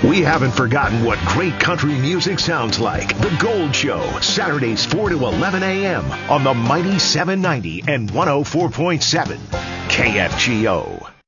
We haven't forgotten what great country music sounds like. The Gold Show, Saturdays 4 to 11 a.m. on the Mighty 790 and 104.7 KFGO.